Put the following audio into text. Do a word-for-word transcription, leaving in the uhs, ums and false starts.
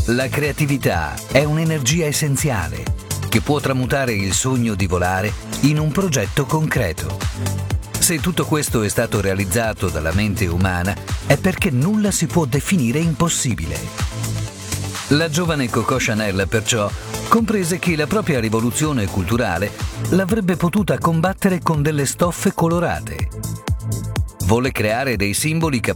La creatività è un'energia essenziale che può tramutare il sogno di volare in un progetto concreto. Se tutto questo è stato realizzato dalla mente umana, è perché nulla si può definire impossibile. La giovane Coco Chanel, perciò, comprese che la propria rivoluzione culturale l'avrebbe potuta combattere con delle stoffe colorate. Volle creare dei simboli capaci